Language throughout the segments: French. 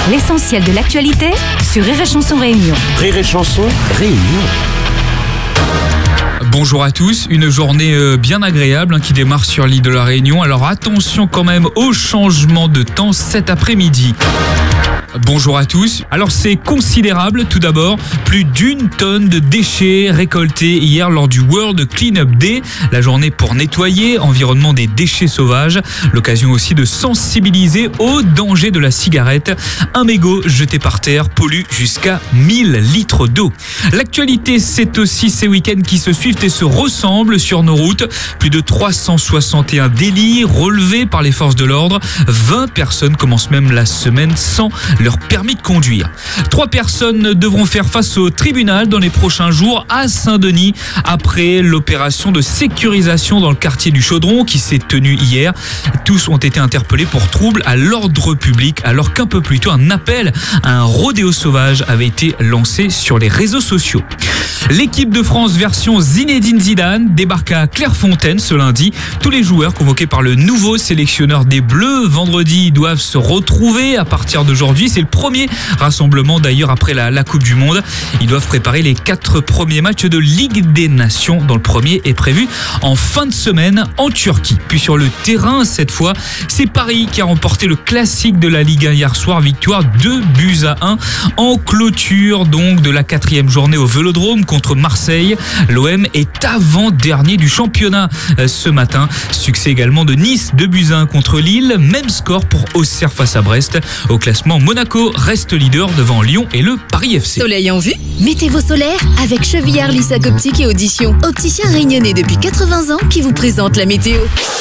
L'essentiel de l'actualité sur Rire et Chanson Réunion. Rire et Chanson Réunion. Bonjour à tous, une journée bien agréable qui démarre sur l'île de la Réunion. Alors attention quand même au changement de temps cet après-midi. Bonjour à tous. Alors c'est considérable tout d'abord, plus d'1 tonne de déchets récoltés hier lors du World Cleanup Day, la journée pour nettoyer environnement des déchets sauvages, l'occasion aussi de sensibiliser au danger de la cigarette. Un mégot jeté par terre pollue jusqu'à 1000 litres d'eau. L'actualité, c'est aussi ces week-ends qui se suivent et se ressemblent sur nos routes. Plus de 361 délits relevés par les forces de l'ordre. 20 personnes commencent même la semaine sans leur permis de conduire. 3 personnes devront faire face au tribunal dans les prochains jours à Saint-Denis après l'opération de sécurisation dans le quartier du Chaudron qui s'est tenue hier. Tous ont été interpellés pour trouble à l'ordre public alors qu'un peu plus tôt un appel à un rodéo sauvage avait été lancé sur les réseaux sociaux. L'équipe de France version Zinedine Zidane débarque à Clairefontaine ce lundi. Tous les joueurs convoqués par le nouveau sélectionneur des Bleus vendredi doivent se retrouver à partir d'aujourd'hui. C'est le premier rassemblement d'ailleurs après la Coupe du Monde. Ils doivent préparer les 4 premiers matchs de Ligue des Nations, dont le premier est prévu en fin de semaine en Turquie. Puis sur le terrain, cette fois, c'est Paris qui a remporté le classique de la Ligue 1 hier soir. Victoire 2-1 en clôture donc de la 4e journée au Vélodrome contre Marseille. L'OM est avant-dernier du championnat ce matin. Succès également de Nice 2-1 contre Lille. Même score pour Auxerre face à Brest. Au classement, Monaco reste leader devant Lyon et le Paris FC. Soleil en vue? Mettez vos solaires avec Chevillard, Lissac Optique et Audition. Opticien réunionnais depuis 80 ans qui vous présente la météo.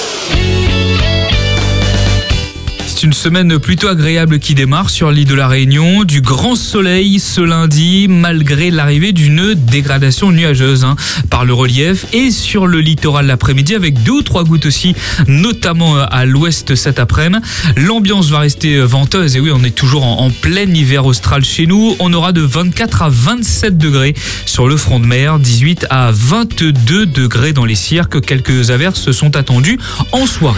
C'est une semaine plutôt agréable qui démarre sur l'île de la Réunion. Du grand soleil ce lundi, malgré l'arrivée d'une dégradation nuageuse par le relief et sur le littoral l'après-midi avec 2 ou 3 gouttes aussi, notamment à l'ouest cet après-midi. L'ambiance va rester venteuse et oui, on est toujours en plein hiver austral chez nous. On aura de 24 à 27 degrés sur le front de mer, 18 à 22 degrés dans les cirques. Quelques averses sont attendues en soirée.